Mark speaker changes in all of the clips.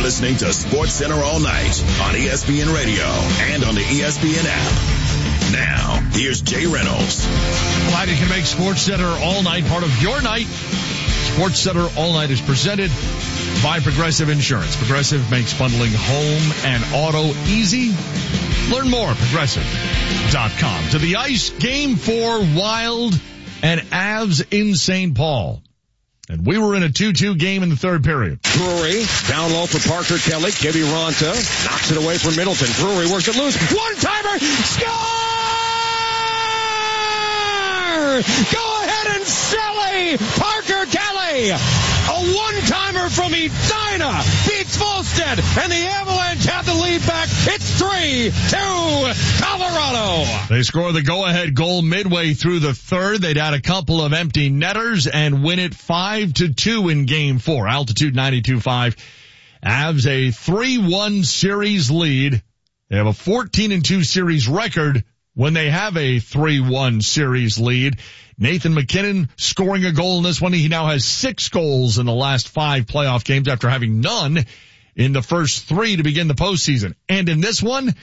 Speaker 1: listening to SportsCenter All Night on ESPN Radio and on the ESPN app. Now, here's Jay Reynolds.
Speaker 2: Glad you can make SportsCenter All Night part of your night. SportsCenter All Night is presented by Progressive Insurance. Progressive makes bundling home and auto easy. Learn more at Progressive.com. To the ice, Game 4, Wild and Avs in St. Paul. And we were in a 2-2 game in the third period.
Speaker 3: Drury, down low for Parker Kelly. Kiviranta knocks it away from Middleton. Drury works it loose. One-timer! Score! Go ahead and Sally! Parker Kelly! A one-timer from Edina beats Volstead, and the Avalanche have the lead back. It's 3-2 Colorado.
Speaker 2: They score the go-ahead goal midway through the third. They'd add a couple of empty netters and win it 5-2 in Game 4. Altitude 92.5. Avs a 3-1 series lead. They have a 14-2 series record when they have a 3-1 series lead. Nathan MacKinnon scoring a goal in this one. He now has 6 goals in the last 5 playoff games after having none in the first 3 to begin the postseason. And in this one,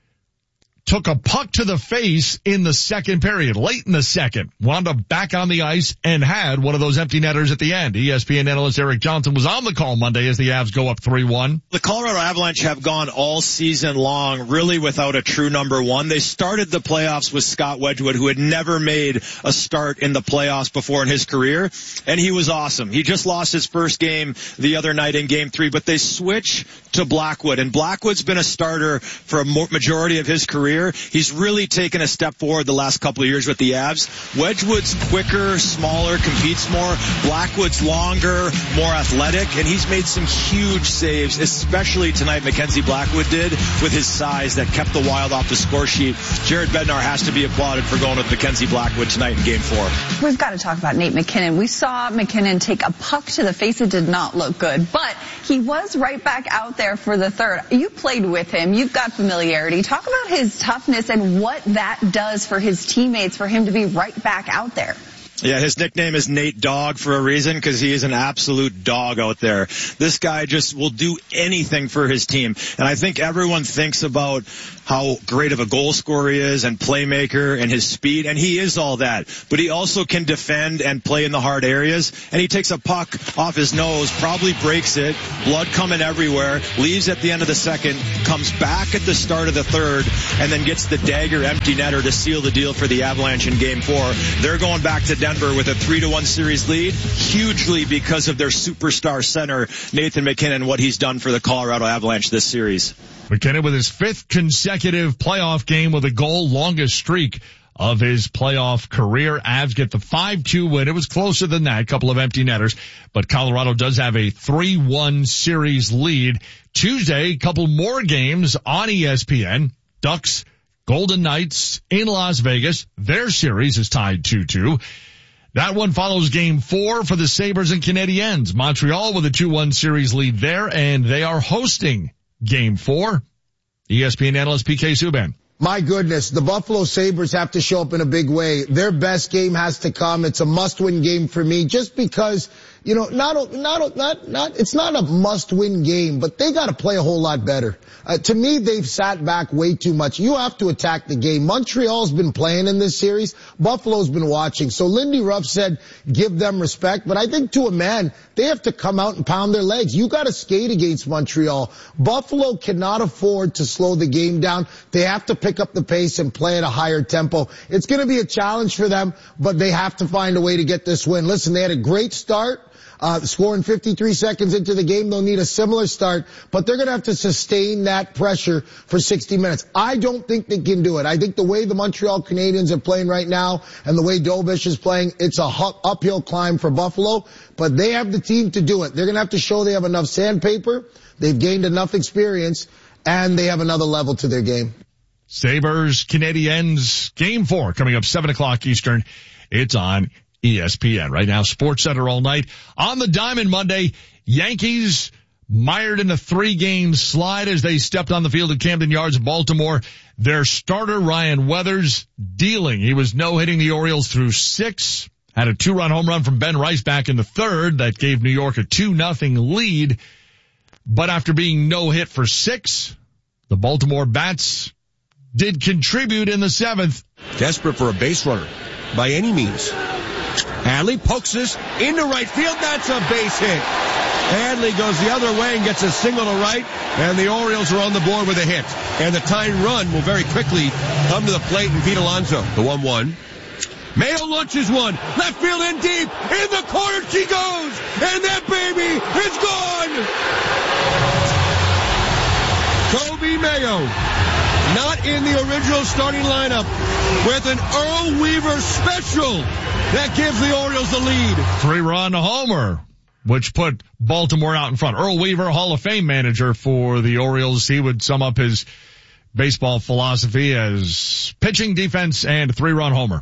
Speaker 2: took a puck to the face in the second period, late in the second, wound up back on the ice and had one of those empty netters at the end. ESPN analyst Eric Johnson was on the call Monday as the Avs go up 3-1.
Speaker 4: The Colorado Avalanche have gone all season long really without a true number one. They started the playoffs with Scott Wedgwood, who had never made a start in the playoffs before in his career, and he was awesome. He just lost his first game the other night in Game 3, but they switch to Blackwood, and Blackwood's been a starter for a majority of his career. He's really taken a step forward the last couple of years with the Avs. Wedgwood's quicker, smaller, competes more. Blackwood's longer, more athletic, and he's made some huge saves, especially tonight Mackenzie Blackwood did with his size that kept the Wild off the score sheet. Jared Bednar has to be applauded for going with Mackenzie Blackwood tonight in Game 4.
Speaker 5: We've got to talk about Nate MacKinnon. We saw MacKinnon take a puck to the face. It did not look good, but he was right back out there for the third. You played with him. You've got familiarity. Talk about his toughness and what that does for his teammates, for him to be right back out there.
Speaker 4: Yeah, his nickname is Nate Dog for a reason, because he is an absolute dog out there. This guy just will do anything for his team. And I think everyone thinks about how great of a goal scorer he is and playmaker and his speed, and he is all that. But he also can defend and play in the hard areas, and he takes a puck off his nose, probably breaks it, blood coming everywhere, leaves at the end of the second, comes back at the start of the third, and then gets the dagger empty netter to seal the deal for the Avalanche in Game 4. They're going back to Denver with a 3-1 series lead, hugely because of their superstar center, Nathan MacKinnon, what he's done for the Colorado Avalanche this series.
Speaker 2: MacKinnon with his 5th consecutive playoff game with a goal, longest streak of his playoff career. Avs get the 5-2 win. It was closer than that, a couple of empty netters, but Colorado does have a 3-1 series lead. Tuesday, a couple more games on ESPN. Ducks, Golden Knights in Las Vegas. Their series is tied 2-2. That one follows Game 4 for the Sabres and Canadiens. Montreal with a 2-1 series lead there, and they are hosting Game 4. ESPN analyst PK Subban.
Speaker 6: My goodness, the Buffalo Sabres have to show up in a big way. Their best game has to come. It's a must-win game for me, just because, you know, it's not a must-win game, but they got to play a whole lot better. To me, they've sat back way too much. You have to attack the game. Montreal's been playing in this series. Buffalo's been watching. So Lindy Ruff said, give them respect. But I think to a man, they have to come out and pound their legs. You got to skate against Montreal. Buffalo cannot afford to slow the game down. They have to pick up the pace and play at a higher tempo. It's going to be a challenge for them, but they have to find a way to get this win. Listen, they had a great start. Scoring 53 seconds into the game, they'll need a similar start, but they're going to have to sustain that pressure for 60 minutes. I don't think they can do it. I think the way the Montreal Canadiens are playing right now and the way Dobish is playing, it's a uphill climb for Buffalo, but they have the team to do it. They're going to have to show they have enough sandpaper, they've gained enough experience, and they have another level to their game.
Speaker 2: Sabres, Canadiens, Game 4 coming up 7 o'clock Eastern. It's on ESPN. Right now, SportsCenter All Night. On the Diamond Monday, Yankees mired in a 3-game slide as they stepped on the field at Camden Yards, Baltimore. Their starter, Ryan Weathers, dealing. He was no-hitting the Orioles through 6. Had a 2-run home run from Ben Rice back in the third that gave New York a 2-0 lead. But after being no hit for 6, the Baltimore Bats did contribute in the 7th.
Speaker 3: Desperate for a base runner by any means. Adley pokes this into right field. That's a base hit. Adley goes the other way and gets a single to right, and the Orioles are on the board with a hit. And the tying run will very quickly come to the plate and beat Alonso. The 1-1. Mayo launches one. Left field in deep. In the corner she goes. And that baby is gone. Toby Mayo, not in the original starting lineup, with an Earl Weaver special that gives the Orioles the lead.
Speaker 2: 3-run homer, which put Baltimore out in front. Earl Weaver, Hall of Fame manager for the Orioles. He would sum up his baseball philosophy as pitching, defense, and 3-run homer.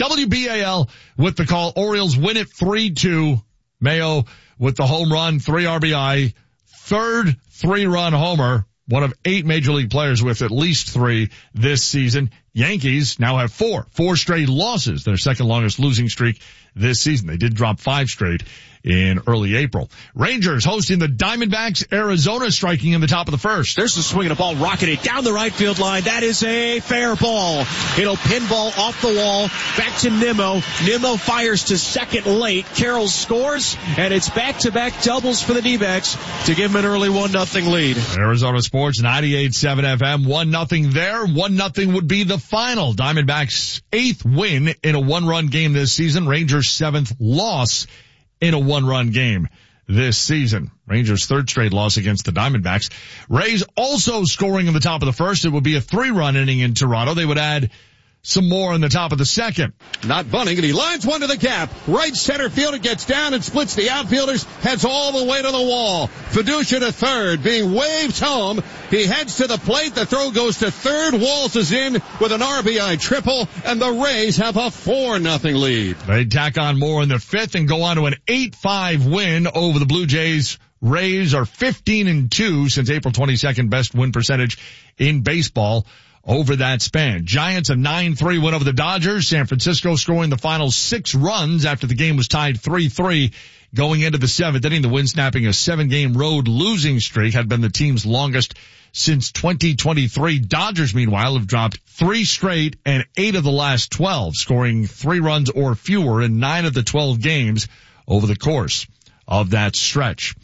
Speaker 2: WBAL with the call. Orioles win it 3-2. Mayo with the home run, 3 RBI, third 3-run homer. One of 8 major league players with at least 3 this season. Yankees now have 4 straight losses, their second longest losing streak this season. They did drop 5 straight in early April. Rangers hosting the Diamondbacks. Arizona striking in the top of the first.
Speaker 3: There's the swing of the ball, rocketing down the right field line. That is a fair ball. It'll pinball off the wall. Back to Nimmo. Nimmo fires to second late. Carroll scores, and it's back-to-back doubles for the D-backs to give them an early 1-0 lead.
Speaker 2: Arizona Sports 98.7 FM, 1-0 there. 1-0 would be the final. Diamondbacks' 8th win in a 1-run game this season. Rangers' 7th loss in a 1-run game this season. Rangers' 3rd straight loss against the Diamondbacks. Rays also scoring in the top of the first. It would be a 3-run inning in Toronto. They would add some more in the top of the second.
Speaker 3: Not bunting, and he lines one to the gap. Right center field, it gets down and splits the outfielders, heads all the way to the wall. Fiducia to third, being waved home. He heads to the plate. The throw goes to third. Walls is in with an RBI triple, and the Rays have a 4-0 lead.
Speaker 2: They tack on more in the 5th and go on to an 8-5 win over the Blue Jays. Rays are 15-2 since April 22nd, best win percentage in baseball over that span. Giants a 9-3 win over the Dodgers. San Francisco scoring the final 6 runs after the game was tied 3-3 going into the 7th inning. The win snapping a 7-game road losing streak had been the team's longest since 2023. Dodgers, meanwhile, have dropped 3 straight and 8 of the last 12, scoring 3 runs or fewer in 9 of the 12 games over the course of that stretch.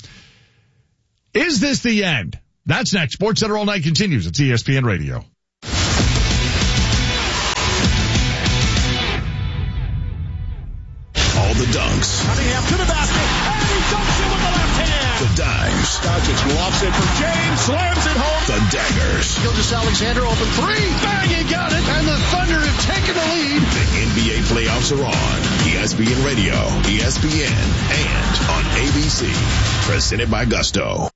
Speaker 2: Is this the end? That's next. Sports Center All Night continues. It's ESPN Radio.
Speaker 1: All the dunks.
Speaker 3: Cunningham to the basket, and he dunks it with the left hand.
Speaker 1: The dimes.
Speaker 3: Doncic lofts it for James, slams it home.
Speaker 1: The daggers.
Speaker 3: Gilgeous-Alexander open 3. Bang, he got it, and the Thunder have taken the lead.
Speaker 1: The NBA playoffs are on. ESPN Radio, ESPN, and on ABC. Presented by Gusto.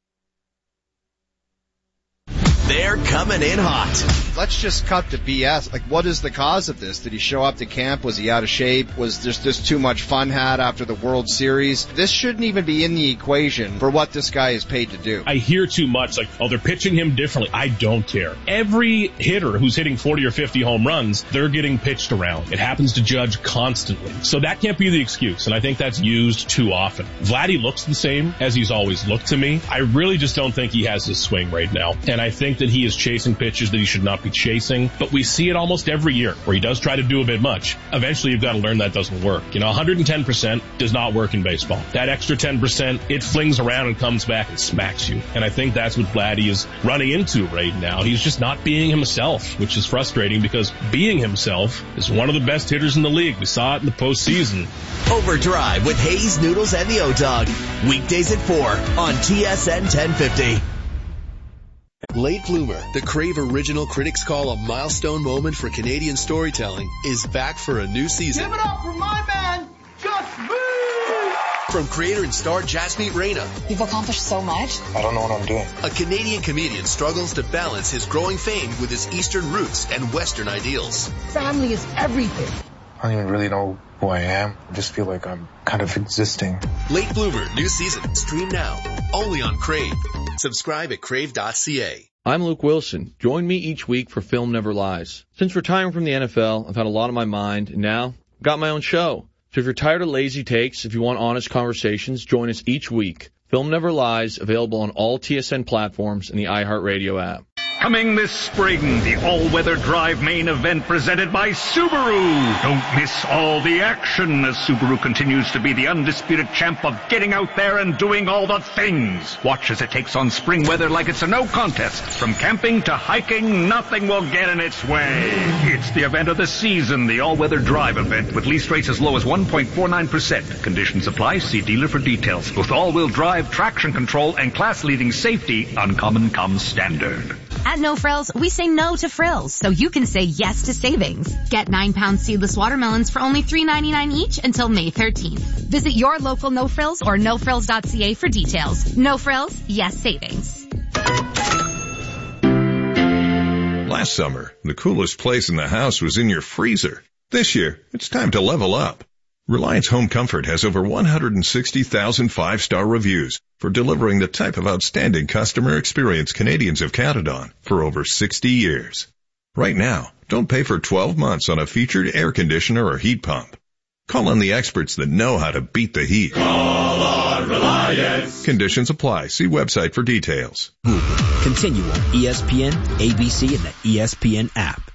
Speaker 7: They're coming in hot.
Speaker 8: Let's just cut the BS. Like, what is the cause of this? Did he show up to camp? Was he out of shape? Was there just too much fun had after the World Series? This shouldn't even be in the equation for what this guy is paid to do.
Speaker 9: I hear too much, like, oh, they're pitching him differently. I don't care. Every hitter who's hitting 40 or 50 home runs, they're getting pitched around. It happens to Judge constantly. So that can't be the excuse, and I think that's used too often. Vladdy looks the same as he's always looked to me. I really just don't think he has his swing right now, and I think that he is chasing pitches that he should not be chasing, but we see it almost every year where he does try to do a bit much. Eventually you've got to learn that doesn't work. 110% does not work in baseball. That extra 10%, it flings around and comes back and smacks you. And I think that's what Vladdy is running into right now. He's just not being himself, which is frustrating because being himself is one of the best hitters in the league. We saw it in the postseason.
Speaker 7: Overdrive with Hayes, Noodles, and the O-Dog. Weekdays at 4 on TSN 1050.
Speaker 10: Late Bloomer, the Crave original critics call a milestone moment for Canadian storytelling, is back for a new season.
Speaker 11: Give it up for my man, Jasmeet!
Speaker 10: From creator and star Jasmeet Reina.
Speaker 12: You've accomplished so much.
Speaker 13: I don't know what I'm doing.
Speaker 10: A Canadian comedian struggles to balance his growing fame with his Eastern roots and Western ideals.
Speaker 11: Family is everything.
Speaker 13: I don't even really know who I am. I just feel like I'm kind of existing.
Speaker 10: Late Bloomer, new season. Stream now. Only on Crave. Subscribe at crave.ca.
Speaker 14: I'm Luke Wilson. Join me each week for Film Never Lies. Since retiring from the NFL, I've had a lot on my mind, and now I've got my own show. So if you're tired of lazy takes, if you want honest conversations, join us each week Film Never Lies, available on all TSN platforms and the iHeartRadio app.
Speaker 12: Coming this spring, the all-weather drive main event presented by Subaru. Don't miss all the action as Subaru continues to be the undisputed champ of getting out there and doing all the things. Watch as it takes on spring weather like it's a no contest. From camping to hiking, nothing will get in its way. It's the event of the season, the all-weather drive event, with lease rates as low as 1.49%. Conditions apply. See dealer for details. With all-wheel drive, traction control, and class-leading safety, Uncommon comes standard.
Speaker 15: At No Frills, we say no to frills, so you can say yes to savings. Get 9-pound seedless watermelons for only $3.99 each until May 13th. Visit your local No Frills or nofrills.ca for details. No Frills, yes savings.
Speaker 16: Last summer, the coolest place in the house was in your freezer. This year, it's time to level up. Reliance Home Comfort has over 160,000 5-star reviews for delivering the type of outstanding customer experience Canadians have counted on for over 60 years. Right now, don't pay for 12 months on a featured air conditioner or heat pump. Call on the experts that know how to beat the heat.
Speaker 1: Call on Reliance.
Speaker 16: Conditions apply. See website for details.
Speaker 17: Continue on ESPN, ABC, and the ESPN app.